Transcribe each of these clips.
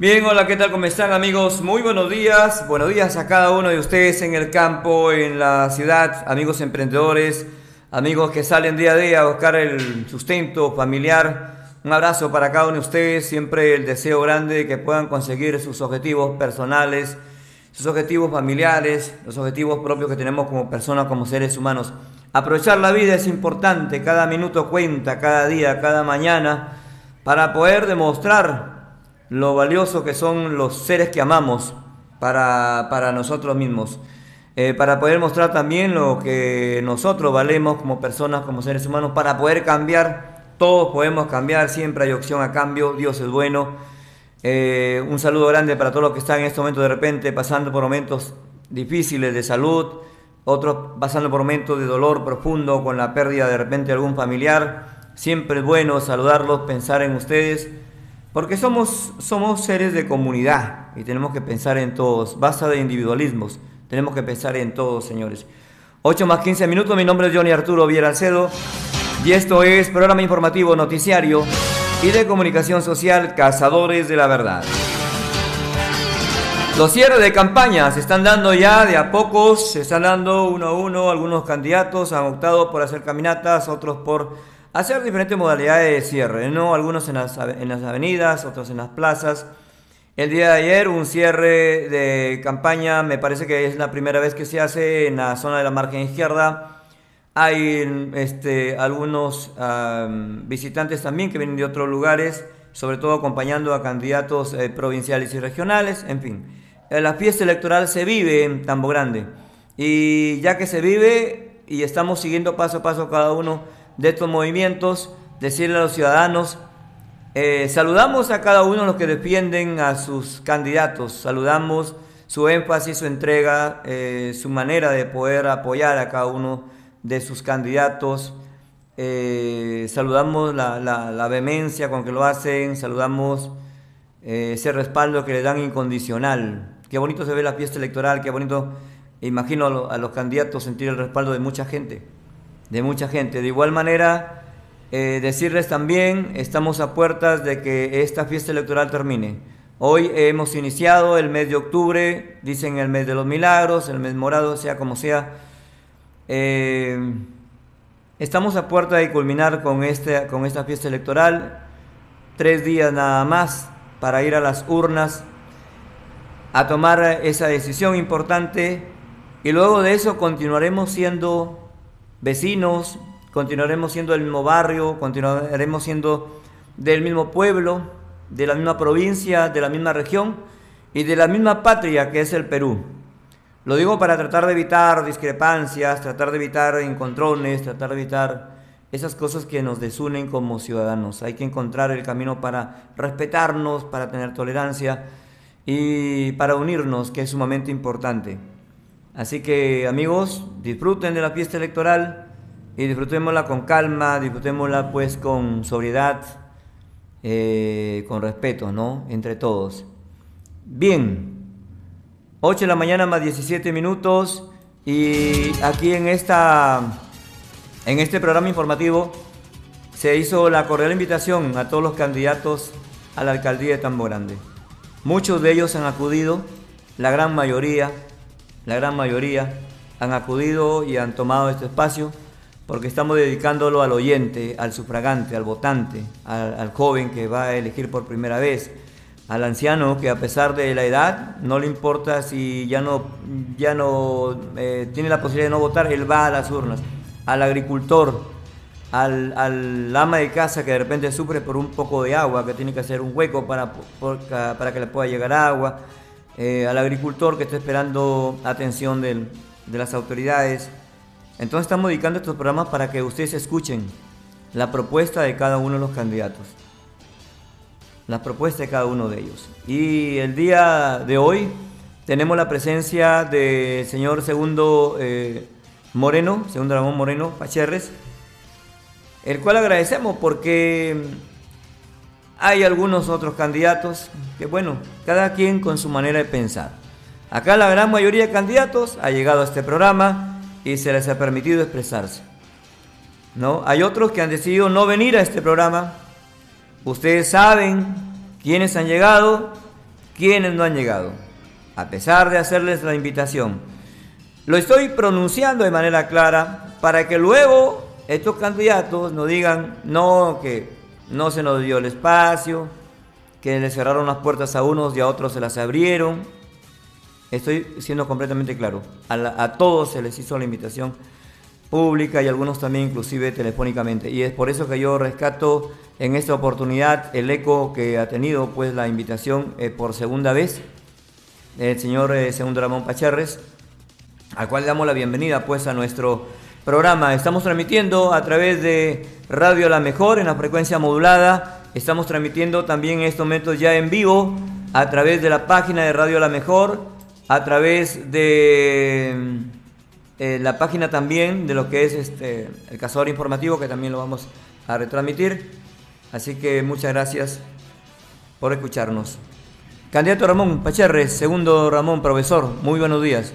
Bien, hola, ¿qué tal? ¿Cómo están, amigos? Muy buenos días. Buenos días a cada uno de ustedes en el campo, en la ciudad, amigos emprendedores, amigos que salen día a día a buscar el sustento familiar. Un abrazo para cada uno de ustedes. Siempre el deseo grande de que puedan conseguir sus objetivos personales, sus objetivos familiares, los objetivos propios que tenemos como personas, como seres humanos. Aprovechar la vida es importante. Cada minuto cuenta, cada día, cada mañana, para poder demostrar lo valioso que son los seres que amamos para nosotros mismos. Para poder mostrar también lo que nosotros valemos como personas, como seres humanos, para poder cambiar. Todos podemos cambiar, siempre hay opción a cambio, Dios es bueno. Un saludo grande para todos los que están en este momento de repente pasando por momentos difíciles de salud, otros pasando por momentos de dolor profundo con la pérdida de repente de algún familiar. Siempre es bueno saludarlos, pensar en ustedes, porque somos seres de comunidad y tenemos que pensar en todos. Basta de individualismos, tenemos que pensar en todos, señores. 8 más 15 minutos, mi nombre es Johnny Arturo Viera Alcedo y esto es programa informativo, noticiario y de comunicación social Cazadores de la Verdad. Los cierres de campaña se están dando ya de a pocos, se están dando uno a uno. Algunos candidatos han optado por hacer caminatas, otros por hacer diferentes modalidades de cierre, ¿no? Algunos en las avenidas, otros en las plazas. El día de ayer un cierre de campaña, me parece que es la primera vez que se hace en la zona de la margen izquierda. Hay algunos visitantes también que vienen de otros lugares, sobre todo acompañando a candidatos provinciales y regionales, en fin. La fiesta electoral se vive en Tambo Grande y ya que se vive y estamos siguiendo paso a paso cada uno de estos movimientos, decirle a los ciudadanos, saludamos a cada uno de los que defienden a sus candidatos, saludamos su énfasis, su entrega, su manera de poder apoyar a cada uno de sus candidatos, saludamos la vehemencia con que lo hacen, saludamos ese respaldo que le dan incondicional. Qué bonito se ve la fiesta electoral, qué bonito, imagino a los candidatos sentir el respaldo de mucha gente. De igual manera, decirles también, estamos a puertas de que esta fiesta electoral termine. Hoy hemos iniciado el mes de octubre, dicen el mes de los milagros, el mes morado, sea como sea. Estamos a puerta de culminar con esta fiesta electoral. 3 días nada más para ir a las urnas a tomar esa decisión importante, y luego de eso continuaremos siendo vecinos, continuaremos siendo del mismo barrio, continuaremos siendo del mismo pueblo, de la misma provincia, de la misma región y de la misma patria que es el Perú. Lo digo para tratar de evitar discrepancias, tratar de evitar encontrones, tratar de evitar esas cosas que nos desunen como ciudadanos. Hay que encontrar el camino para respetarnos, para tener tolerancia y para unirnos, que es sumamente importante. Así que, amigos, disfruten de la fiesta electoral y disfrutémosla con calma, disfrutémosla pues con sobriedad, con respeto, ¿no? Entre todos. Bien, 8 de la mañana más 17 minutos y aquí en este programa informativo se hizo la cordial invitación a todos los candidatos a la alcaldía de Tambo Grande. Muchos de ellos han acudido, la gran mayoría han acudido y han tomado este espacio porque estamos dedicándolo al oyente, al sufragante, al votante, al joven que va a elegir por primera vez, al anciano que a pesar de la edad no le importa si ya no tiene la posibilidad de no votar, él va a las urnas, al agricultor, al ama de casa que de repente sufre por un poco de agua, que tiene que hacer un hueco para que le pueda llegar agua, al agricultor que está esperando atención de las autoridades. Entonces estamos dedicando estos programas para que ustedes escuchen la propuesta de cada uno de los candidatos, la propuesta de cada uno de ellos. Y el día de hoy tenemos la presencia del señor segundo Ramón Moreno Pacherres, el cual agradecemos porque hay algunos otros candidatos que, bueno, cada quien con su manera de pensar. Acá la gran mayoría de candidatos ha llegado a este programa y se les ha permitido expresarse, ¿no? Hay otros que han decidido no venir a este programa. Ustedes saben quiénes han llegado quienes no han llegado, a pesar de hacerles la invitación. Lo estoy pronunciando de manera clara para que luego estos candidatos no digan no, que no se nos dio el espacio, que le cerraron las puertas a unos y a otros se las abrieron. Estoy siendo completamente claro. A todos se les hizo la invitación pública y algunos también inclusive telefónicamente. Y es por eso que yo rescato en esta oportunidad el eco que ha tenido pues la invitación por segunda vez del señor segundo Ramón Pacharres, al cual damos la bienvenida pues a nuestro programa. Estamos transmitiendo a través de Radio La Mejor en la frecuencia modulada. Estamos transmitiendo también en estos momentos ya en vivo a través de la página de Radio La Mejor, a través de la página también de lo que es el Cazador Informativo, que también lo vamos a retransmitir. Así que muchas gracias por escucharnos. Candidato Ramón Pacharres, segundo Ramón, profesor, muy buenos días.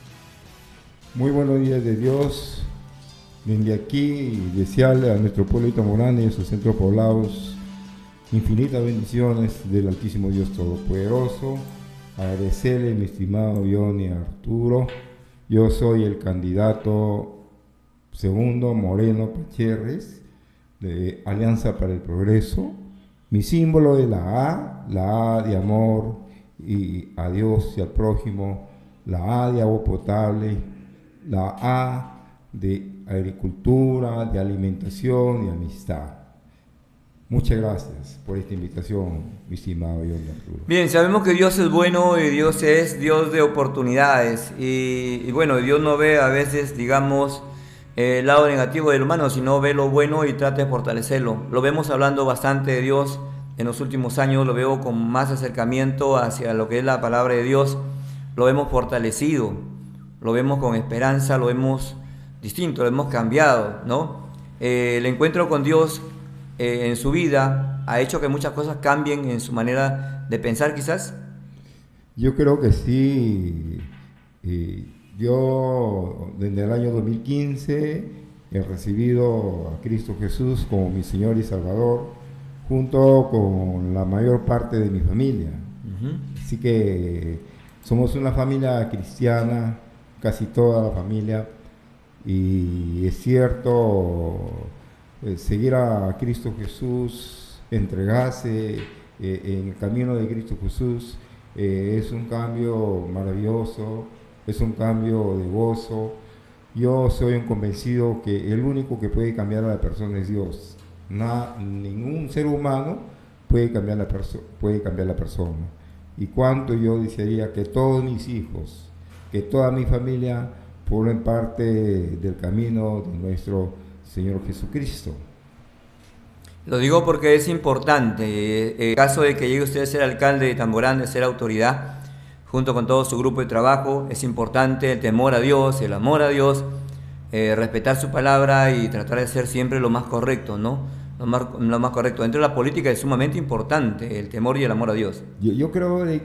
Muy buenos días de Dios. Desde aquí desearle a nuestro pueblo tamborano y a sus centros poblados infinitas bendiciones del Altísimo Dios Todopoderoso. Agradecerle, mi estimado Johnny Arturo. Yo soy el candidato segundo Moreno Pacharres de Alianza para el Progreso. Mi símbolo es la A de amor y a Dios y al prójimo, la A de agua potable, la A de agricultura, de alimentación y amistad. Muchas gracias por esta invitación, mi estimado Johnny Arturo. Bien, sabemos que Dios es bueno y Dios es Dios de oportunidades. Y bueno, Dios no ve a veces, digamos, el lado negativo del humano, sino ve lo bueno y trata de fortalecerlo. Lo vemos hablando bastante de Dios en los últimos años, lo veo con más acercamiento hacia lo que es la palabra de Dios. Lo vemos fortalecido, lo vemos con esperanza, lo vemos distinto, lo hemos cambiado, ¿no? El encuentro con Dios en su vida ha hecho que muchas cosas cambien en su manera de pensar, quizás. Yo creo que sí. Yo desde el año 2015 he recibido a Cristo Jesús como mi Señor y Salvador, junto con la mayor parte de mi familia. Así que somos una familia cristiana, casi toda la familia, y es cierto, seguir a Cristo Jesús, entregarse en el camino de Cristo Jesús, es un cambio maravilloso, es un cambio de gozo. Yo soy un convencido que el único que puede cambiar a la persona es Dios. Ningún ser humano puede cambiar la persona. Y cuánto yo desearía que todos mis hijos, que toda mi familia formen parte del camino de nuestro Señor Jesucristo. Lo digo porque es importante, en caso de que llegue usted a ser alcalde de Tamborán, de ser autoridad, junto con todo su grupo de trabajo, es importante el temor a Dios, el amor a Dios, respetar su palabra y tratar de ser siempre lo más correcto, ¿no? Lo más correcto. Dentro de la política es sumamente importante el temor y el amor a Dios. Yo creo de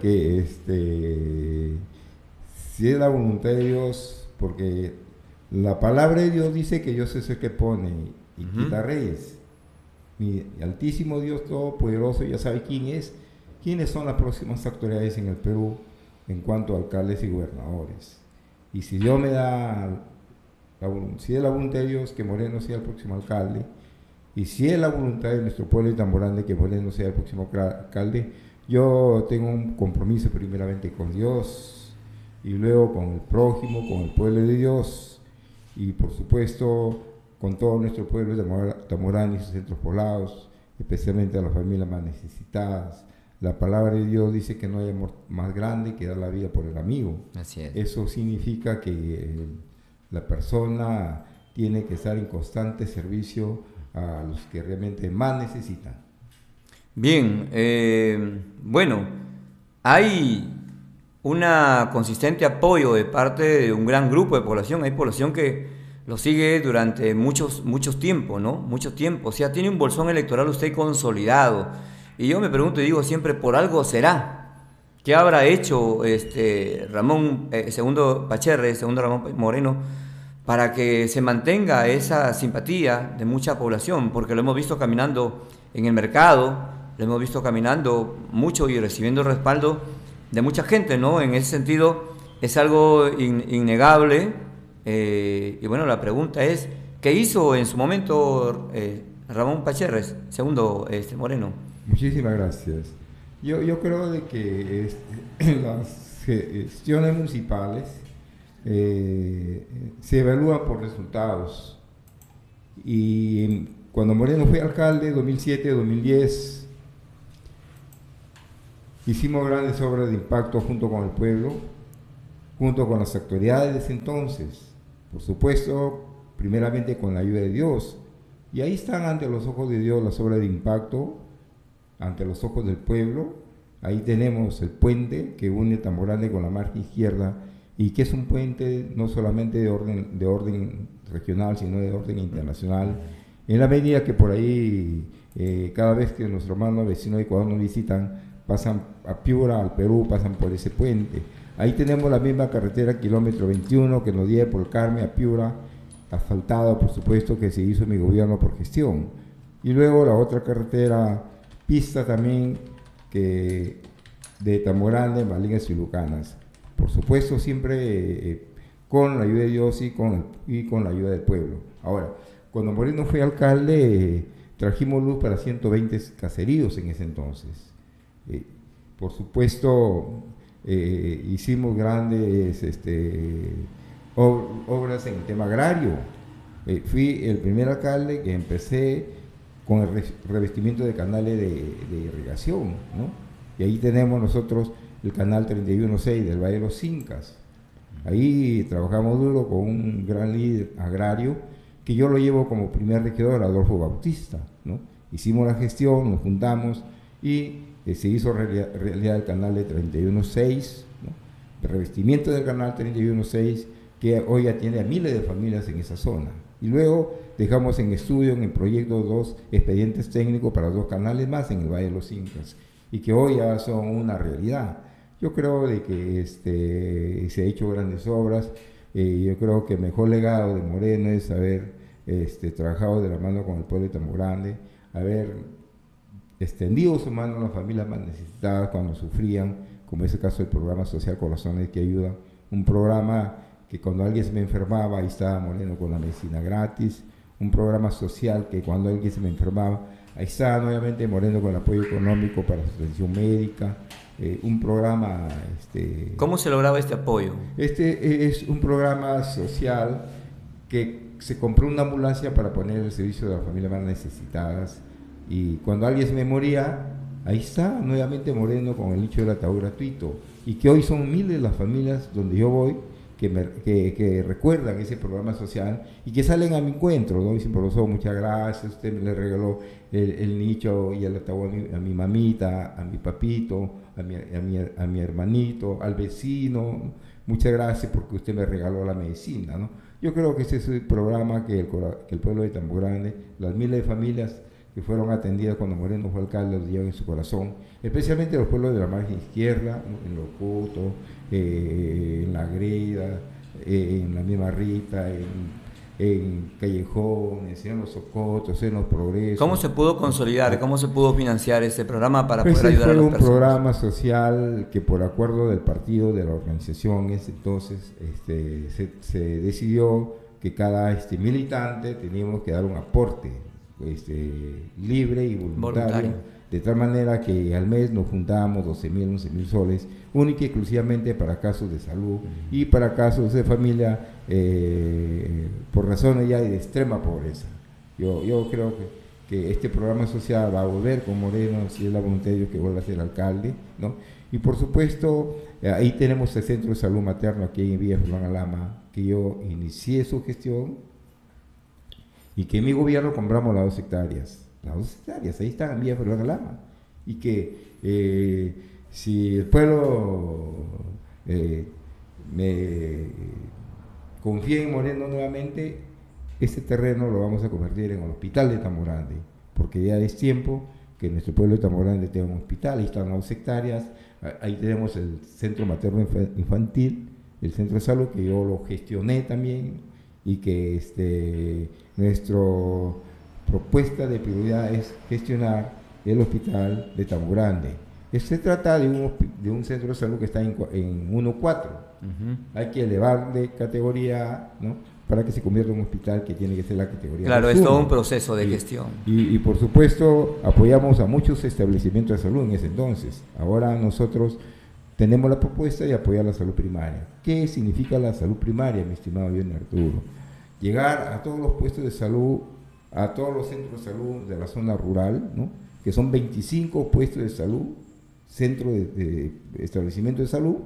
que si es la voluntad de Dios, porque la palabra de Dios dice que Dios es el que pone y quita reyes. Mi Altísimo Dios Todopoderoso ya sabe quiénes son las próximas autoridades en el Perú en cuanto a alcaldes y gobernadores. Y si Dios me da, si es la voluntad de Dios que Moreno sea el próximo alcalde, y si es la voluntad de nuestro pueblo de Tamborán de que Moreno sea el próximo alcalde, yo tengo un compromiso primeramente con Dios, y luego con el prójimo, con el pueblo de Dios, y por supuesto con todo nuestro pueblo de Tamborán y sus centros poblados, especialmente a las familias más necesitadas. La palabra de Dios dice que no hay amor más grande que dar la vida por el amigo. Así es. Eso significa que la persona tiene que estar en constante servicio a los que realmente más necesitan. Bien, bueno, hay un consistente apoyo de parte de un gran grupo de población. Hay población que lo sigue durante muchos tiempos, ¿no? Mucho tiempo. O sea, tiene un bolsón electoral usted consolidado. Y yo me pregunto y digo siempre, por algo será. ¿Qué habrá hecho Ramón, segundo Pacharres, segundo Ramón Moreno, para que se mantenga esa simpatía de mucha población? Porque lo hemos visto caminando en el mercado, lo hemos visto caminando mucho y recibiendo respaldo de mucha gente, ¿no? En ese sentido es algo innegable. Y bueno, la pregunta es, ¿qué hizo en su momento Ramón Pacherres, segundo Moreno? Muchísimas gracias. Yo creo de que las gestiones municipales se evalúan por resultados. Y cuando Moreno fue alcalde, 2007-2010, hicimos grandes obras de impacto junto con el pueblo, junto con las autoridades de ese entonces. Por supuesto, primeramente con la ayuda de Dios. Y ahí están ante los ojos de Dios las obras de impacto, ante los ojos del pueblo. Ahí tenemos el puente que une Tamborande con la margen izquierda y que es un puente no solamente de orden regional, sino de orden internacional. En la medida que por ahí, cada vez que nuestros hermanos vecinos de Ecuador nos visitan, pasan a Piura, al Perú, pasan por ese puente. Ahí tenemos la misma carretera, kilómetro 21, que nos lleva por el Carmen a Piura, asfaltada, por supuesto, que se hizo en mi gobierno por gestión. Y luego la otra carretera, pista también, que de Tamborande, Malinas y Lucanas. Por supuesto, siempre con la ayuda de Dios y con la ayuda del pueblo. Ahora, cuando Moreno fue alcalde, trajimos luz para 120 caseríos en ese entonces. Por supuesto, hicimos grandes obras en el tema agrario. Fui el primer alcalde que empecé con el revestimiento de canales de irrigación, ¿no? Y ahí tenemos nosotros el canal 31.6 del Valle de los Incas. Ahí trabajamos duro con un gran líder agrario que yo lo llevo como primer regidor, Adolfo Bautista, ¿no? Hicimos la gestión, nos juntamos y se hizo realidad el canal de 31.6, ¿no? El revestimiento del canal 31.6 que hoy atiende a miles de familias en esa zona. Y luego dejamos en estudio, en el proyecto, 2 expedientes técnicos para 2 canales más en el Valle de los Incas y que hoy ya son una realidad. Yo creo de que se ha hecho grandes obras. Yo creo que el mejor legado de Moreno es haber trabajado de la mano con el pueblo de Tamborande, haber extendido su mano a las familias más necesitadas cuando sufrían, como es el caso del programa social Corazones que Ayudan, un programa que cuando alguien se me enfermaba, ahí estaba Moreno con la medicina gratis, un programa social que cuando alguien se me enfermaba, ahí estaba nuevamente Moreno con el apoyo económico para su atención médica, un programa... ¿Cómo se lograba este apoyo? Este es un programa social que se compró una ambulancia para poner el servicio de las familias más necesitadas y cuando alguien se me moría, ahí está nuevamente Moreno con el nicho del ataúd gratuito y que hoy son miles las familias donde yo voy que recuerdan ese programa social y que salen a mi encuentro, ¿no? Dicen, profesor, muchas gracias, usted me le regaló el nicho y el ataúd a mi mamita, a mi papito, a mi hermanito, al vecino, muchas gracias porque usted me regaló la medicina, ¿no? Yo creo que ese es el programa que el pueblo de Tamborande, las miles de familias que fueron atendidas cuando Moreno fue alcalde, los llevan en su corazón, especialmente los pueblos de la margen izquierda, ¿no? En Locuto, en La Greda, en la misma Rita, en Callejones, en Los Socotos, en Los Progresos. ¿Cómo se pudo consolidar, cómo se pudo financiar este programa para poder ayudar a las personas? Fue un programa social que por acuerdo del partido, de la organización, entonces se decidió que cada militante teníamos que dar un aporte libre y voluntario, de tal manera que al mes nos juntábamos 12.000, 11.000 soles, única y exclusivamente para casos de salud y para casos de familia por razones ya de extrema pobreza. Yo creo que este programa social va a volver con Moreno, si es la voluntad de Dios que vuelva a ser alcalde, ¿no? Y por supuesto, ahí tenemos el Centro de Salud Materno aquí en Villa Fernán Alama, que yo inicié su gestión y que en mi gobierno compramos las 2 hectáreas. Las 2 hectáreas, ahí están en Villa Fernán Alama. Y que si el pueblo me confía en Moreno nuevamente, este terreno lo vamos a convertir en el hospital de Tamborande, porque ya es tiempo que nuestro pueblo de Tamborande tenga un hospital. Ahí están las 2 hectáreas, ahí tenemos el centro materno infantil, el centro de salud que yo lo gestioné también y que nuestra propuesta de prioridad es gestionar el hospital de Tamborande. Se trata de un centro de salud que está en 1.4. Hay que elevarle categoría, ¿no?, para que se convierta en un hospital que tiene que ser la categoría. Claro, es todo un proceso de gestión. Y por supuesto apoyamos a muchos establecimientos de salud en ese entonces. Ahora nosotros tenemos la propuesta de apoyar la salud primaria. ¿Qué significa la salud primaria, mi estimado Johnny Arturo? Llegar a todos los puestos de salud, a todos los centros de salud de la zona rural, ¿no?, que son 25 puestos de salud, centros de establecimientos de salud,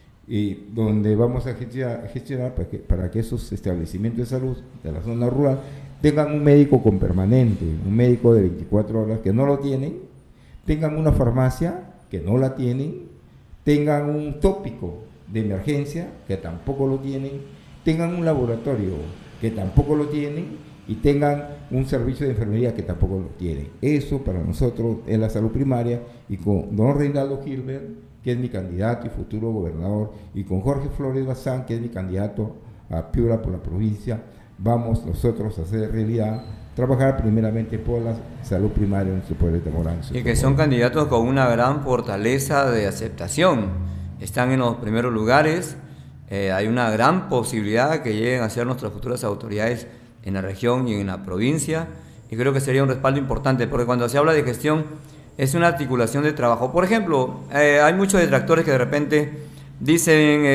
y donde vamos a gestionar para que esos establecimientos de salud de la zona rural tengan un médico con permanente, un médico de 24 horas que no lo tienen, tengan una farmacia que no la tienen, tengan un tópico de emergencia que tampoco lo tienen, tengan un laboratorio que tampoco lo tienen y tengan un servicio de enfermería que tampoco lo tienen. Eso para nosotros es la salud primaria, y con don Reinaldo Gilbert, que es mi candidato y futuro gobernador, y con Jorge Flores Bazán, que es mi candidato a Piura por la provincia, vamos nosotros a hacer realidad, trabajar primeramente por la salud primaria en nuestro pueblo de Tamborán. Y que son candidatos con una gran fortaleza de aceptación, están en los primeros lugares, hay una gran posibilidad que lleguen a ser nuestras futuras autoridades en la región y en la provincia, y creo que sería un respaldo importante, porque cuando se habla de gestión es una articulación de trabajo. Por ejemplo, hay muchos detractores que de repente dicen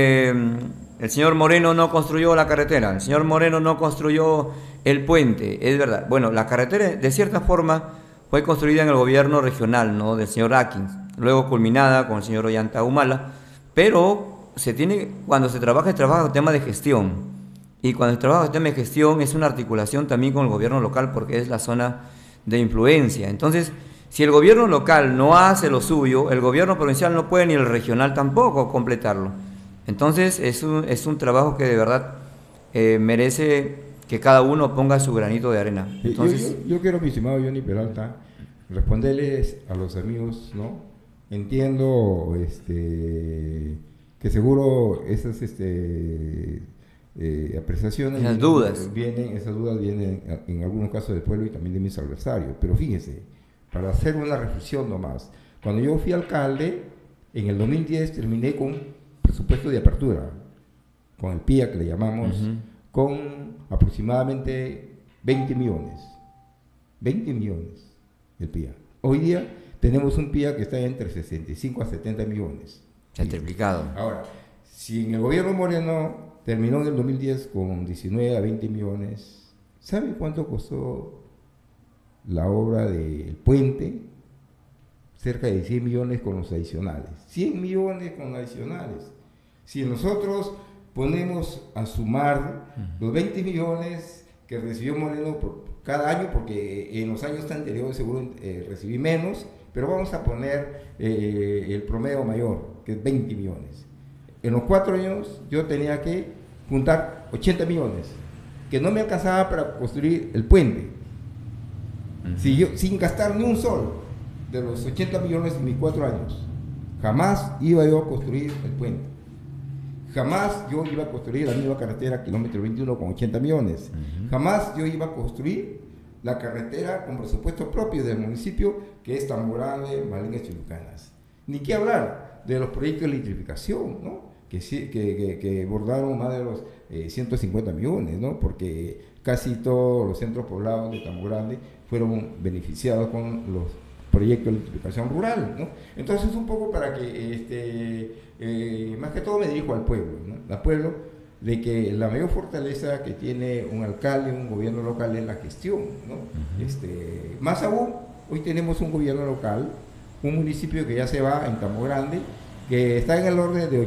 el señor Moreno no construyó la carretera, el señor Moreno no construyó el puente. Es verdad, bueno, la carretera de cierta forma fue construida en el gobierno regional, ¿no?, del señor Atkins, luego culminada con el señor Ollanta Humala, pero cuando se trabaja el tema de gestión, y cuando se trabaja el tema de gestión es una articulación también con el gobierno local, porque es la zona de influencia. Entonces, si el gobierno local no hace lo suyo, el gobierno provincial no puede, ni el regional tampoco, completarlo. Entonces es un trabajo que de verdad merece que cada uno ponga su granito de arena. Entonces, yo quiero, mi estimado Johnny Peralta, responderles a los amigos, ¿no? Entiendo que seguro esas apreciaciones, esas dudas vienen en algunos casos del pueblo y también de mis adversarios, pero fíjese, para hacer una reflexión nomás, cuando yo fui alcalde, en el 2010 terminé con presupuesto de apertura, con el PIA que le llamamos, con aproximadamente 20 millones el PIA. Hoy día tenemos un PIA que está entre 65 a 70 millones. Se ha triplicado. Ahora, si en el gobierno Moreno terminó en el 2010 con 19 a 20 millones, ¿sabe cuánto costó la obra del puente? Cerca de 100 millones con los adicionales. 100 millones con adicionales. Si nosotros ponemos a sumar los 20 millones que recibió Moreno por cada año, porque en los años anteriores seguro recibí menos, pero vamos a poner el promedio mayor, que es 20 millones. En los 4 años yo tenía que juntar 80 millones, que no me alcanzaba para construir el puente. Sin gastar ni un solo de los 80 millones en mis 4 años, jamás iba yo a construir el puente. Jamás yo iba a construir la misma carretera kilómetro 21 con 80 millones. Jamás yo iba a construir la carretera con presupuesto propio del municipio, que es Tamborane, Malinga, Chulucanas. Ni qué hablar de los proyectos de electrificación, ¿no?, que bordaron más de los 150 millones, ¿no?, porque casi todos los centros poblados de Tamborane fueron beneficiados con los proyectos de electrificación rural, ¿no? Entonces, un poco para que, más que todo me dirijo al pueblo, ¿no?, al pueblo, de que la mayor fortaleza que tiene un alcalde, un gobierno local, es la gestión, ¿no? Más aún, hoy tenemos un gobierno local, un municipio que ya se va en Tambo Grande, que está en el orden de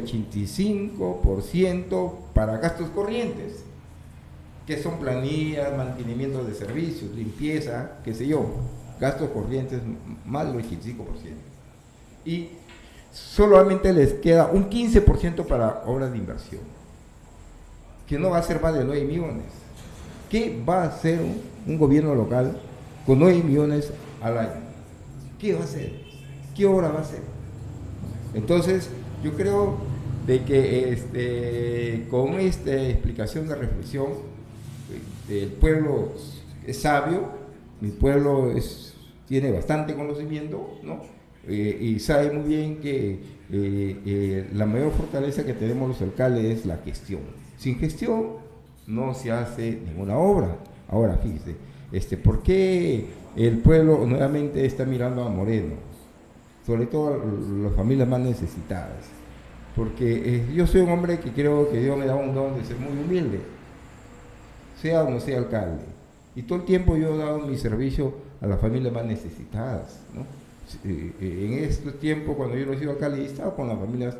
85% para gastos corrientes, que son planillas, mantenimiento de servicios, limpieza, qué sé yo, gastos corrientes más del 85%. Y solamente les queda un 15% para obras de inversión, que no va a ser más de 9 millones. ¿Qué va a hacer un gobierno local con 9 millones al año? ¿Qué va a hacer? ¿Qué obra va a hacer? Entonces, yo creo de que con esta explicación de reflexión, el pueblo es sabio, mi pueblo tiene bastante conocimiento, ¿no?, y sabe muy bien que la mayor fortaleza que tenemos los alcaldes es la gestión. Sin gestión no se hace ninguna obra. Ahora, fíjese, ¿por qué el pueblo nuevamente está mirando a Moreno? Sobre todo las familias más necesitadas. Porque yo soy un hombre que creo que Dios me da un don de ser muy humilde, sea o no sea alcalde. Y todo el tiempo yo he dado mi servicio a las familias más necesitadas, ¿no? En este tiempo, cuando yo no he sido alcalde, he estado con las familias,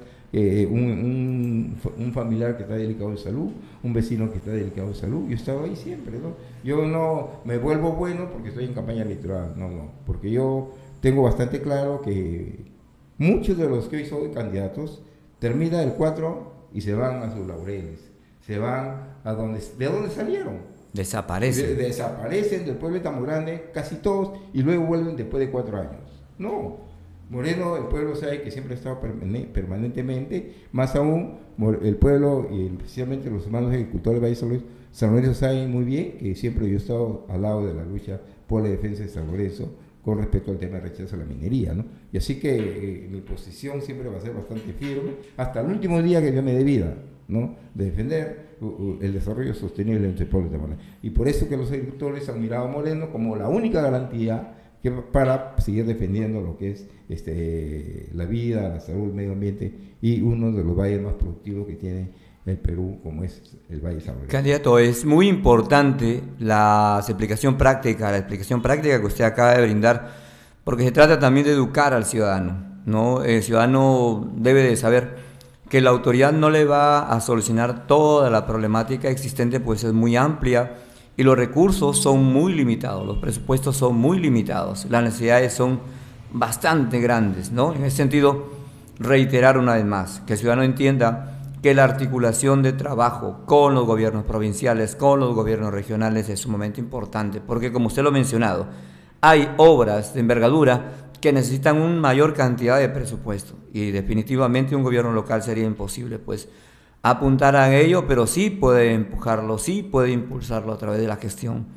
un familiar que está delicado de salud, un vecino que está delicado de salud, yo he estado ahí siempre, ¿no? Yo no me vuelvo bueno porque estoy en campaña electoral, no, porque yo tengo bastante claro que muchos de los que hoy son candidatos terminan el 4 y se van a sus laureles, se van ¿de dónde salieron? Desaparecen. Desaparecen del pueblo tan grande, casi todos, y luego vuelven después de 4 años. No, Moreno, el pueblo sabe que siempre ha estado permanentemente, más aún el pueblo y especialmente los hermanos agricultores de Valle San Lorenzo saben muy bien que siempre yo he estado al lado de la lucha por la defensa de San Lorenzo con respecto al tema de rechazo a la minería, ¿no? Y así que mi posición siempre va a ser bastante firme hasta el último día que yo me dé vida, ¿no? De defender el desarrollo sostenible entre el pueblo de Moreno. Y por eso que los agricultores han mirado a Moreno como la única garantía para seguir defendiendo lo que es la vida, la salud, el medio ambiente y uno de los valles más productivos que tiene el Perú, como es el Valle San Lorenzo. Candidato, es muy importante la explicación práctica que usted acaba de brindar, porque se trata también de educar al ciudadano, ¿no? El ciudadano debe de saber que la autoridad no le va a solucionar toda la problemática existente, pues es muy amplia y los recursos son muy limitados, los presupuestos son muy limitados, las necesidades son bastante grandes, ¿no? En ese sentido, reiterar una vez más, que el ciudadano entienda que la articulación de trabajo con los gobiernos provinciales, con los gobiernos regionales es sumamente importante, porque como usted lo ha mencionado, hay obras de envergadura que necesitan una mayor cantidad de presupuesto y definitivamente un gobierno local sería imposible, pues, apuntar a ello, pero sí puede empujarlo, sí puede impulsarlo a través de la gestión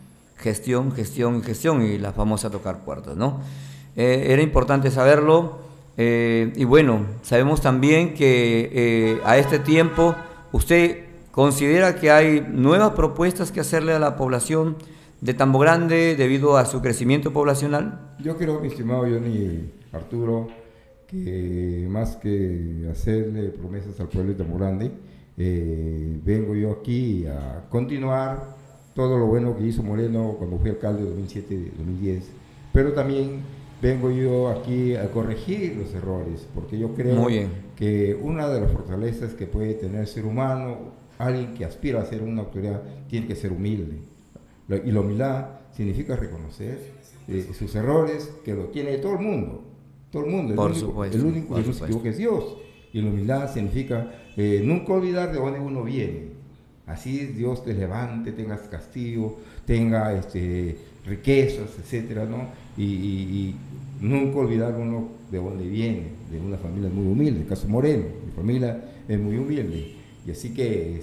y la famosa tocar puertas, ¿no? Era importante saberlo. Y bueno, sabemos también que a este tiempo usted considera que hay nuevas propuestas que hacerle a la población de Tambo Grande debido a su crecimiento poblacional. Yo creo, mi estimado Johnny Arturo, que más que hacerle promesas al pueblo de Tambo Grande, vengo yo aquí a continuar todo lo bueno que hizo Moreno cuando fue alcalde de 2007-2010, pero también vengo yo aquí a corregir los errores, porque yo creo que una de las fortalezas que puede tener el ser humano, alguien que aspira a ser una autoridad, tiene que ser humilde. Y la humildad significa reconocer sus errores, que lo tiene todo el mundo. Todo el mundo. El único que no se equivoca es Dios. Y la humildad significa nunca olvidar de dónde uno viene. Así Dios te levante, tengas castigo, tenga riquezas, etcétera, ¿no? Y nunca olvidar uno de dónde viene, de una familia muy humilde, el caso Moreno, mi familia es muy humilde, y así que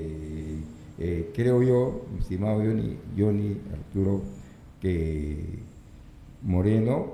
creo yo, mi estimado Johnny Arturo, que Moreno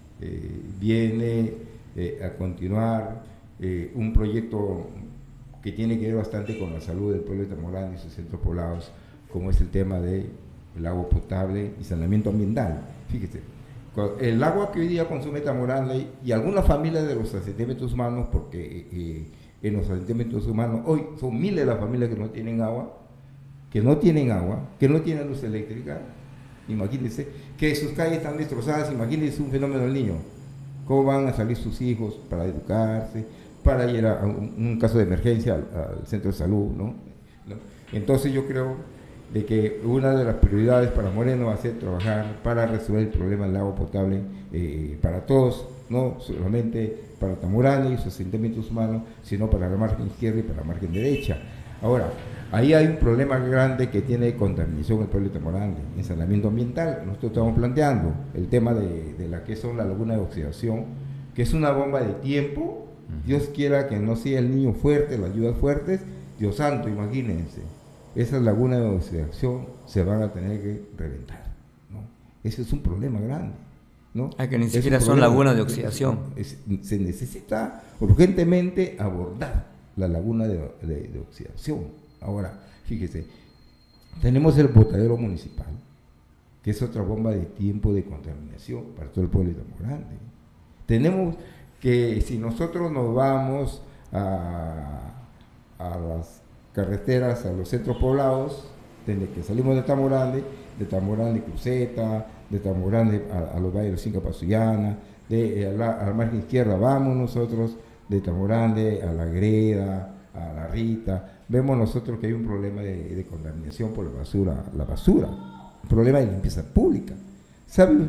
viene a continuar un proyecto que tiene que ver bastante con la salud del pueblo de Tambo Grande y sus centros poblados, como es el tema del agua potable y saneamiento ambiental. Fíjese, el agua que hoy día consume Tambo Grande y algunas familias de los asentamientos humanos, porque en los asentamientos humanos hoy son miles de las familias que no tienen agua, que no tienen luz eléctrica. Imagínense que sus calles están destrozadas. Imagínense un fenómeno del niño, cómo van a salir sus hijos para educarse, para ir a un caso de emergencia al centro de salud, ¿no? Entonces yo creo de que una de las prioridades para Moreno va a ser trabajar para resolver el problema del agua potable para todos, no solamente para Tambo Grande y sus asentamientos humanos, sino para la margen izquierda y para la margen derecha. Ahora, ahí hay un problema grande que tiene contaminación el pueblo de Tambo Grande, en saneamiento ambiental. Nosotros estamos planteando el tema de la que son la laguna de oxidación, que es una bomba de tiempo. Dios quiera que no sea el niño fuerte, las lluvias fuertes, Dios santo, imagínense, esas lagunas de oxidación se van a tener que reventar, ¿no? Ese es un problema grande. ¿no? Que ni siquiera son lagunas de oxidación. Se necesita urgentemente abordar la laguna de oxidación. Ahora, fíjese, tenemos el botadero municipal, que es otra bomba de tiempo de contaminación para todo el pueblo de Tambo Grande. Tenemos que, si nosotros nos vamos a las carreteras, a los centros poblados, desde que salimos de Tambo Grande Cruceta, de Tambo Grande a los valles de los Inca Pasullana, a la margen izquierda vamos nosotros, de Tambo Grande a La Greda, a La Rita, vemos nosotros que hay un problema de contaminación por la basura, un problema de limpieza pública. ¿Sabe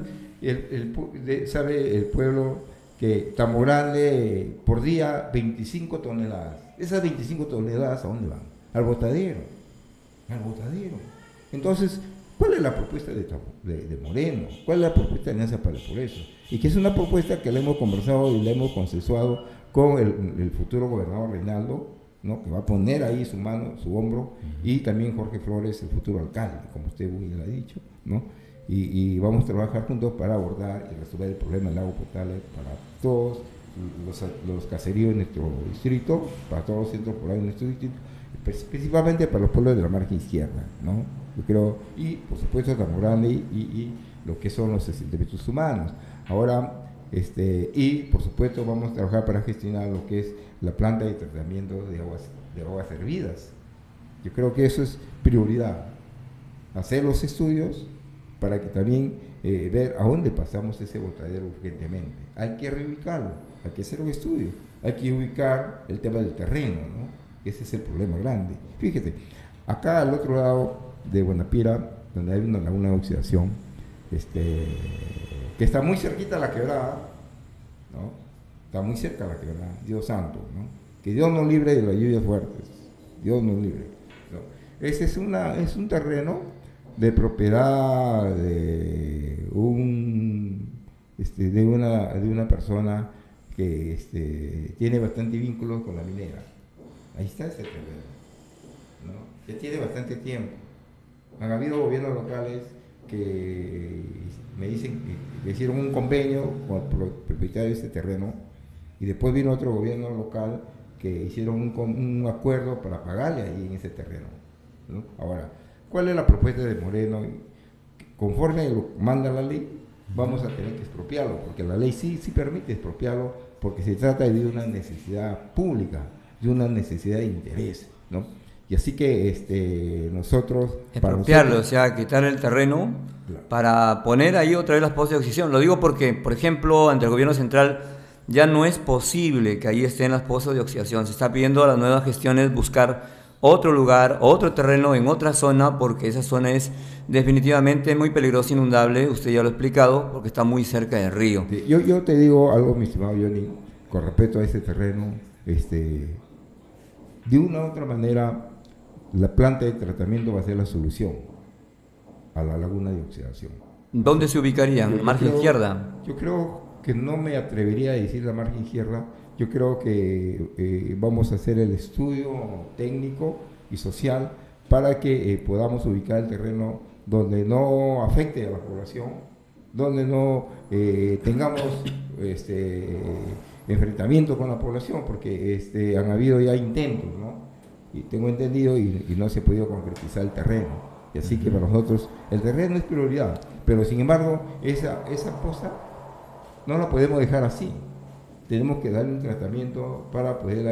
el pueblo que Tambo Grande por día 25 toneladas? Esas 25 toneladas, ¿a dónde van? Al botadero. Entonces, ¿cuál es la propuesta de Moreno? ¿Cuál es la propuesta de Alianza para el Progreso? Y que es una propuesta que la hemos conversado y la hemos consensuado con el futuro gobernador Reinaldo, ¿no? Que va a poner ahí su mano, su hombro, y también Jorge Flores, el futuro alcalde, como usted muy bien lo ha dicho, ¿no? Y vamos a trabajar juntos para abordar y resolver el problema del agua potable para todos los caseríos de nuestro distrito, para todos los centros poblados de nuestro distrito, principalmente para los pueblos de la margen izquierda, ¿no? Yo creo, y por supuesto Tambo Grande y lo que son los derechos humanos. Ahora, y por supuesto vamos a trabajar para gestionar lo que es la planta de tratamiento de aguas hervidas. Yo creo que eso es prioridad, hacer los estudios para que también ver a dónde pasamos ese botadero urgentemente. Hay que reubicarlo, hay que hacer un estudio, hay que ubicar el tema del terreno, ¿no? Ese es el problema grande. Fíjate, acá al otro lado de Guanapira, donde hay una laguna de oxidación, que está muy cerquita a la quebrada, ¿no? Está muy cerca a la quebrada, Dios santo, ¿no? Que Dios nos libre de las lluvias fuertes, Dios nos libre, ¿no? Ese es un terreno de propiedad de una persona que tiene bastante vínculos con la minera. Ahí está ese terreno, ¿no? Ya tiene bastante tiempo. Han habido gobiernos locales que me dicen que hicieron un convenio con el propietario de ese terreno, y después vino otro gobierno local que hicieron un acuerdo para pagarle ahí en ese terreno, ¿no? Ahora, ¿cuál es la propuesta de Moreno? Conforme lo manda la ley, vamos a tener que expropiarlo, porque la ley sí permite expropiarlo, porque se trata de una necesidad pública, de una necesidad de interés, ¿no? Y así que nosotros... Expropiarlo, o sea, quitar el terreno, claro, para poner ahí otra vez las pozas de oxidación. Lo digo porque, por ejemplo, ante el gobierno central ya no es posible que ahí estén las pozas de oxidación. Se está pidiendo a las nuevas gestiones buscar otro lugar, otro terreno en otra zona, porque esa zona es definitivamente muy peligrosa, inundable, usted ya lo ha explicado, porque está muy cerca del río. Sí, yo te digo algo, mi estimado Johnny, con respecto a ese terreno, de una u otra manera, la planta de tratamiento va a ser la solución a la laguna de oxidación. ¿Dónde se ubicaría? ¿Margen izquierda? Yo creo que no me atrevería a decir la margen izquierda. Yo creo que vamos a hacer el estudio técnico y social para que podamos ubicar el terreno donde no afecte a la población, donde no tengamos enfrentamiento con la población, porque han habido ya intentos, ¿no? Y tengo entendido y no se ha podido concretizar el terreno. Y así que para nosotros el terreno es prioridad, pero sin embargo esa poza no la podemos dejar así. Tenemos que darle un tratamiento para poder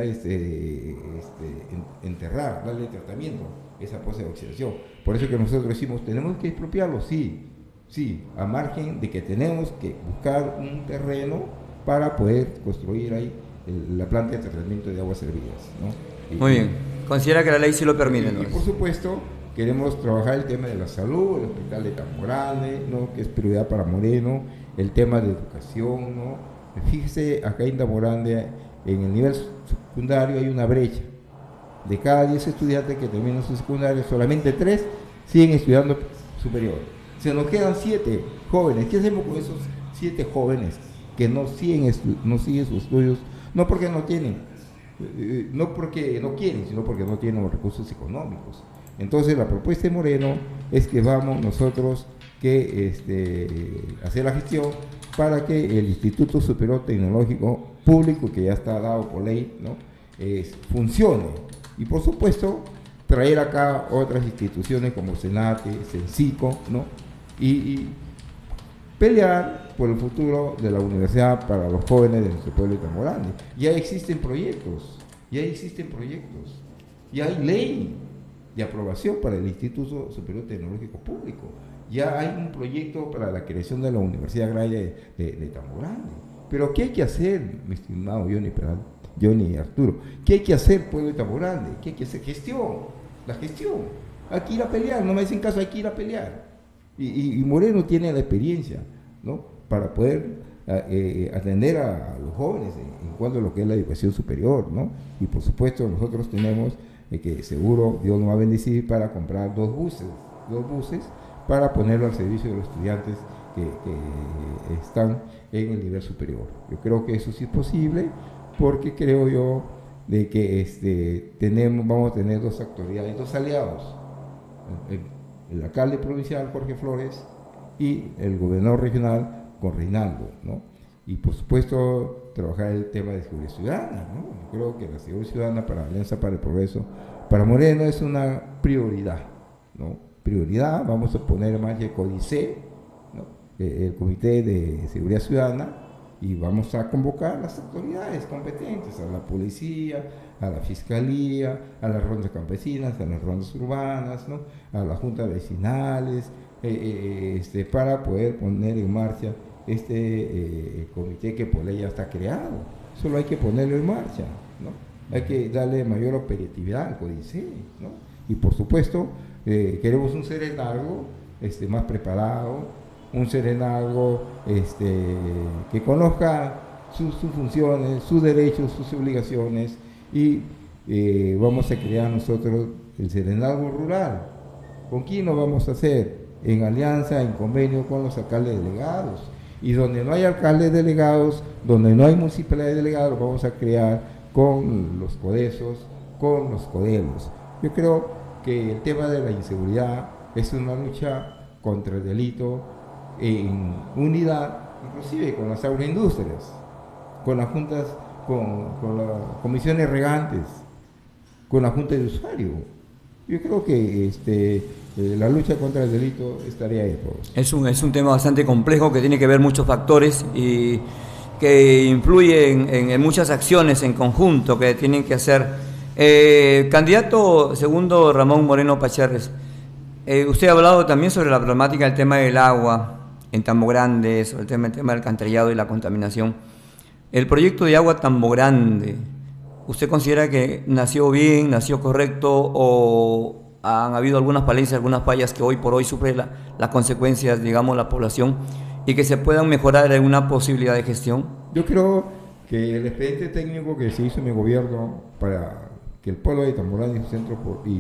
enterrar, darle tratamiento a esa poza de oxidación. Por eso que nosotros decimos, tenemos que expropiarlo, sí, a margen de que tenemos que buscar un terreno para poder construir ahí la planta de tratamiento de aguas hervidas, ¿no? Muy bien, considera que la ley sí lo permite. Y por supuesto, queremos trabajar el tema de la salud, el hospital de Tambo Grande, ¿no? Que es prioridad para Moreno, el tema de educación, ¿no? Fíjese, acá en Tambo Grande, en el nivel secundario hay una brecha. De cada 10 estudiantes que terminan su secundario, solamente 3 siguen estudiando superior. Se nos quedan 7 jóvenes. ¿Qué hacemos con esos 7 jóvenes que no siguen sus estudios? No porque no tienen, no porque no quieren, sino porque no tienen los recursos económicos. Entonces la propuesta de Moreno es que vamos nosotros que hacer la gestión para que el Instituto Superior Tecnológico Público, que ya está dado por ley, ¿no? Funcione. Y por supuesto, traer acá otras instituciones como Senate, Sensico, ¿no? Y pelear por el futuro de la universidad para los jóvenes de nuestro pueblo de Tamborandi. Ya existen proyectos, ya hay ley de aprobación para el Instituto Superior Tecnológico Público, ya hay un proyecto para la creación de la Universidad Agraria de Tamborandi. Pero ¿qué hay que hacer, mi estimado Johnny y Arturo? ¿Qué hay que hacer, pueblo de Tamborandi? ¿Qué hay que hacer? La gestión. Hay que ir a pelear, no me hacen caso, hay que ir a pelear. Y Moreno tiene la experiencia, ¿no? Para poder atender a los jóvenes en cuanto a lo que es la educación superior, ¿no? Y por supuesto nosotros tenemos que seguro Dios nos va a bendecir para comprar dos buses para ponerlo al servicio de los estudiantes que están en el nivel superior. Yo creo que eso sí es posible, porque creo yo de que vamos a tener dos autoridades, dos aliados, el alcalde provincial Jorge Flores y el gobernador regional con Reinaldo, ¿no? Y por supuesto trabajar el tema de seguridad ciudadana, ¿no? Yo creo que la seguridad ciudadana para Alianza para el Progreso, para Moreno, es una prioridad, ¿no? Prioridad. Vamos a poner más el CODICE, ¿no? El Comité de Seguridad Ciudadana, y vamos a convocar a las autoridades competentes, a la policía, a la fiscalía, a las rondas campesinas, a las rondas urbanas, ¿no? A las juntas vecinales, para poder poner en marcha comité que por ley ya está creado. Solo hay que ponerlo en marcha, ¿no? Hay que darle mayor operatividad al CODICE, ¿no? Y por supuesto queremos un serenazgo más preparado, un serenazgo que conozca sus funciones, sus derechos, sus obligaciones, y vamos a crear nosotros el serenazgo rural. ¿Con quién lo vamos a hacer? En alianza, en convenio con los alcaldes delegados. Y donde no hay alcaldes delegados, donde no hay municipalidades delegadas, lo vamos a crear con los CODESOS, con los CODELOS. Yo creo que el tema de la inseguridad es una lucha contra el delito en unidad, inclusive con las agroindustrias, con las juntas, con las comisiones regantes, con la junta de usuario. Yo creo que la lucha contra el delito es tarea de todos. Es un tema bastante complejo que tiene que ver muchos factores y que influyen en muchas acciones en conjunto que tienen que hacer. Candidato segundo Ramón Moreno Pacharres, usted ha hablado también sobre la problemática del tema del agua en Tambogrande, sobre el tema del alcantarillado y la contaminación. El proyecto de agua Tambogrande, ¿usted considera que nació bien, nació correcto, o han habido algunas falencias, algunas fallas que hoy por hoy sufre las consecuencias, digamos, la población, y que se puedan mejorar en una posibilidad de gestión? Yo creo que el expediente técnico que se hizo en mi gobierno para que el pueblo de Tamborandi y sus centros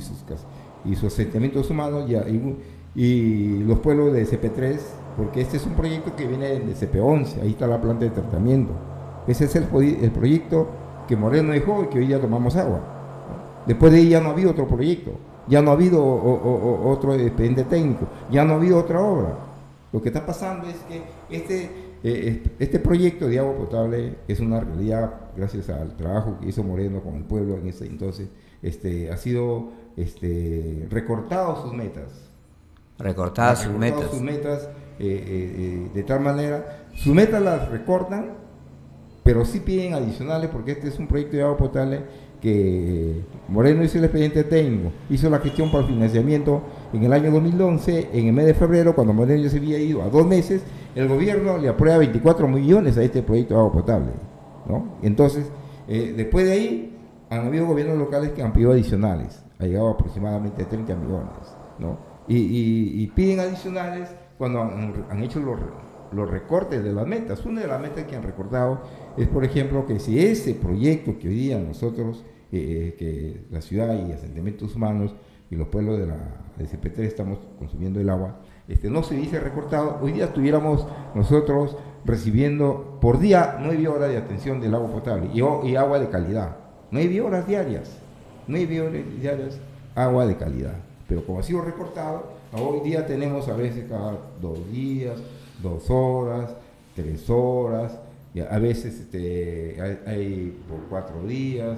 y sus asentamientos humanos y los pueblos de CP3, porque este es un proyecto que viene de CP11, ahí está la planta de tratamiento. Ese es el proyecto que Moreno dejó y que hoy ya tomamos agua. Después de ahí ya no ha habido otro proyecto, ya no ha habido otro expediente técnico, ya no ha habido otra obra. Lo que está pasando es que este proyecto de agua potable es una realidad gracias al trabajo que hizo Moreno con el pueblo en ese entonces. Ha sido recortado sus metas. Recortadas sus metas de tal manera, sus metas las recortan, pero sí piden adicionales, porque este es un proyecto de agua potable que Moreno hizo el expediente técnico, hizo la gestión para el financiamiento en el año 2011, en el mes de febrero, cuando Moreno ya se había ido a 2 meses, el gobierno le aprueba 24 millones a este proyecto de agua potable, ¿no? Entonces, después de ahí, han habido gobiernos locales que han pedido adicionales, ha llegado aproximadamente a 30 millones, ¿no? Y piden adicionales cuando han hecho los recortes de las metas. Una de las metas que han recortado es, por ejemplo, que si ese proyecto que hoy día nosotros, que la ciudad y asentamientos humanos y los pueblos de CP3 estamos consumiendo el agua, no se hubiese recortado, hoy día estuviéramos nosotros recibiendo por día 9 horas de atención del agua potable y agua de calidad. 9 horas diarias, agua de calidad. Pero como ha sido recortado, Hoy día tenemos a veces cada 2 días, 2 horas, 3 horas, y a veces hay por 4 días,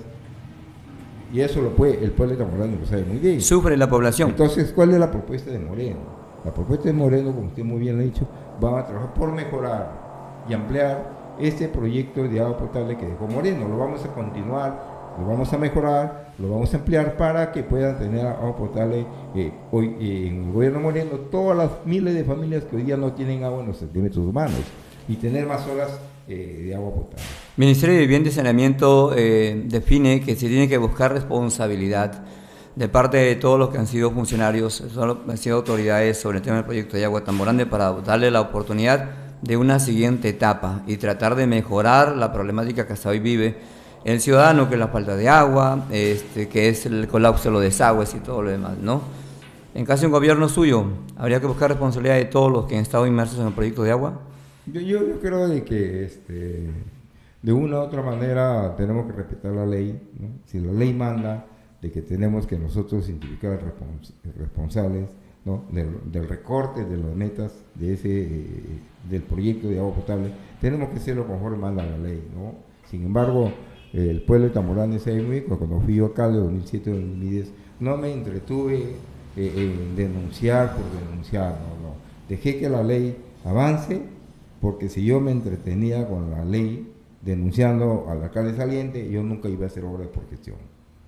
y eso el pueblo de Tamborani lo sabe muy bien. Sufre la población. Entonces, ¿cuál es la propuesta de Moreno? La propuesta de Moreno, como usted muy bien lo ha dicho, va a trabajar por mejorar y ampliar este proyecto de agua potable que dejó Moreno. Lo vamos a continuar, lo vamos a mejorar, lo vamos a ampliar para que puedan tener agua potable hoy en el gobierno Moreno, todas las miles de familias que hoy día no tienen agua en los centímetros humanos, y tener más horas de agua potable. Ministerio de Vivienda y Saneamiento define que se tiene que buscar responsabilidad de parte de todos los que han sido funcionarios, han sido autoridades sobre el tema del proyecto de agua Tamborande, para darle la oportunidad de una siguiente etapa y tratar de mejorar la problemática que hasta hoy vive el ciudadano, que es la falta de agua, que es el colapso de los desagües y todo lo demás, ¿no? En caso de un gobierno suyo, ¿habría que buscar responsabilidad de todos los que han estado inmersos en el proyecto de agua? Yo creo de que de una u otra manera tenemos que respetar la ley, ¿no? Si la ley manda de que tenemos que nosotros identificar responsables, ¿no? del recorte de las metas del proyecto de agua potable, tenemos que hacerlo conforme manda la ley, ¿no? Sin embargo, el pueblo de Tamborani sabe muy bien, cuando fui yo alcalde de 2007-2010, no me entretuve en denunciar por denunciar, no. Dejé que la ley avance, porque si yo me entretenía con la ley denunciando al alcalde saliente, yo nunca iba a hacer obra por gestión.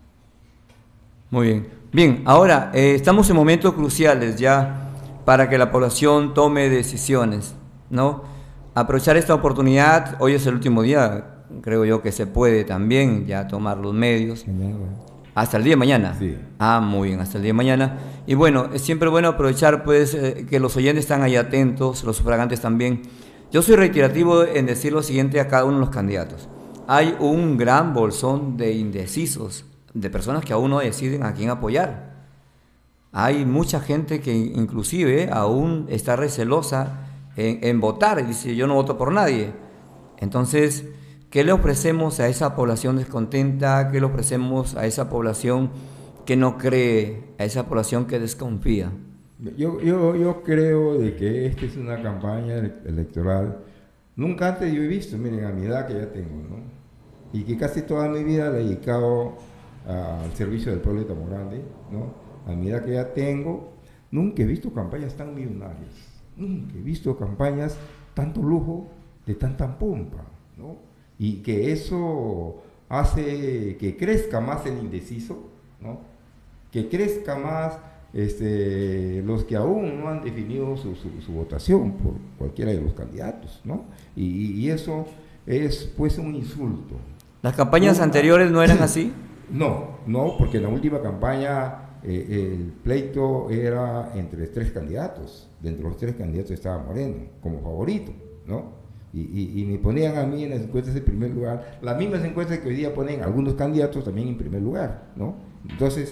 Muy bien. Bien, ahora estamos en momentos cruciales ya para que la población tome decisiones, ¿no? Aprovechar esta oportunidad, hoy es el último día, creo yo que se puede también ya tomar los medios. Hasta el día de mañana. Sí. Muy bien, hasta el día de mañana. Y bueno, es siempre bueno aprovechar pues que los oyentes están ahí atentos, los sufragantes también. Yo soy reiterativo en decir lo siguiente a cada uno de los candidatos. Hay un gran bolsón de indecisos, de personas que aún no deciden a quién apoyar. Hay mucha gente que inclusive aún está recelosa en votar y dice yo no voto por nadie. Entonces, ¿qué le ofrecemos a esa población descontenta? ¿Qué le ofrecemos a esa población que no cree, a esa población que desconfía? Yo creo de que esta es una campaña electoral. Nunca antes yo he visto, miren, a mi edad que ya tengo, ¿no? Y que casi toda mi vida la he dedicado al servicio del pueblo de Tamborande, ¿no? A mi edad que ya tengo, nunca he visto campañas tan millonarias, nunca he visto campañas tanto lujo, de tanta pompa, ¿no? Y que eso hace que crezca más el indeciso, ¿no? Que crezca más los que aún no han definido su votación por cualquiera de los candidatos, ¿no? Y eso es pues un insulto. ¿Las campañas anteriores no eran así? No, porque en la última campaña el pleito era entre 3 candidatos. Dentro de los 3 candidatos estaba Moreno como favorito, ¿no? Y me ponían a mí en las encuestas en primer lugar, las mismas encuestas que hoy día ponen algunos candidatos también en primer lugar, ¿no? Entonces,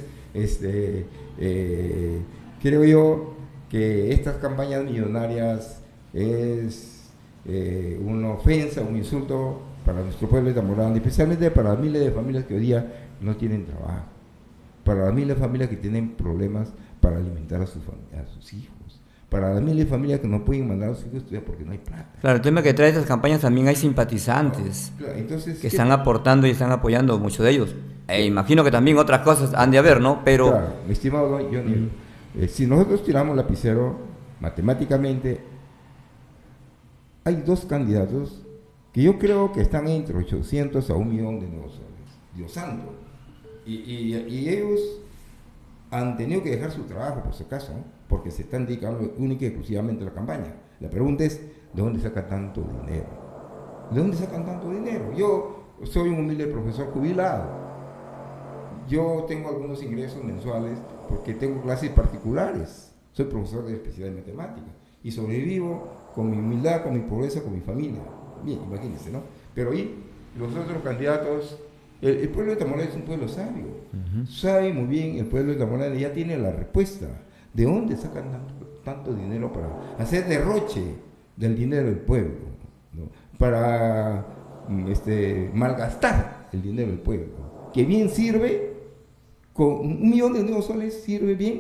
creo yo que estas campañas millonarias es una ofensa, un insulto para nuestro pueblo de Tamborande, especialmente para las miles de familias que hoy día no tienen trabajo, para las miles de familias que tienen problemas para alimentar a sus hijos, para las miles de familias que no pueden mandar a sus hijos a estudiar porque no hay plata. Claro, el tema que trae estas campañas también hay simpatizantes, claro, entonces, que están aportando y están apoyando, muchos de ellos. Imagino que también otras cosas han de haber, ¿no? Pero claro, mi estimado Johnny, si nosotros tiramos lapicero, matemáticamente, hay 2 candidatos que yo creo que están entre 800 a 1 millón de nuevos soles. Dios santo. Y ellos han tenido que dejar su trabajo, por si acaso, ¿no? Porque se están dedicando única y exclusivamente a la campaña. La pregunta es, ¿de dónde sacan tanto dinero? ¿De dónde sacan tanto dinero? Yo soy un humilde profesor jubilado. Yo tengo algunos ingresos mensuales porque tengo clases particulares. Soy profesor de especialidad de matemáticas y sobrevivo con mi humildad, con mi pobreza, con mi familia. Bien, imagínense, ¿no? Pero ahí los otros candidatos, el pueblo de Tamborande es un pueblo sabio. Sabe muy bien, el pueblo de Tamborande ya tiene la respuesta. ¿De dónde sacan tanto dinero para hacer derroche del dinero del pueblo, ¿no? Para malgastar el dinero del pueblo? Que bien sirve, con 1 millón de nuevos soles sirve bien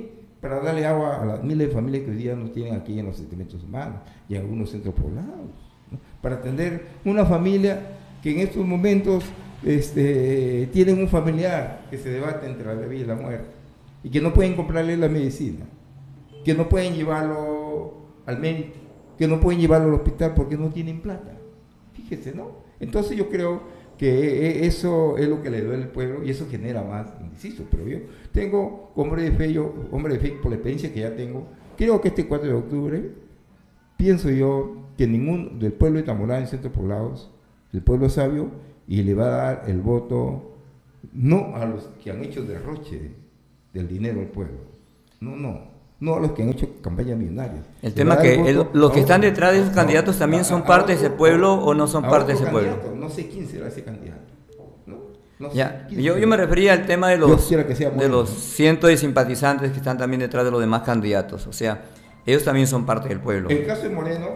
para darle agua a las miles de familias que hoy día no tienen aquí en los sentimientos humanos y en algunos centros poblados, ¿no? Para atender una familia que en estos momentos tienen un familiar que se debate entre la vida y la muerte y que no pueden comprarle la medicina, que no pueden llevarlo al médico, que no pueden llevarlo al hospital porque no tienen plata. Fíjese, ¿no? Entonces yo creo que eso es lo que le duele al pueblo y eso genera más indecisos. Pero yo tengo hombre de fe por la experiencia que ya tengo, creo que este 4 de octubre, pienso yo que ningún del pueblo de Tamborá en centros poblados, el pueblo sabio, y le va a dar el voto no a los que han hecho derroche del dinero al pueblo, no a los que han hecho campañas millonarias. El tema es que los que están detrás de esos candidatos también son parte de ese pueblo o no son parte de ese pueblo. No sé quién será ese candidato. No sé Ya, yo me refería al tema de los cientos de simpatizantes que están también detrás de los demás candidatos. O sea, ellos también son parte del pueblo. En el caso de Moreno,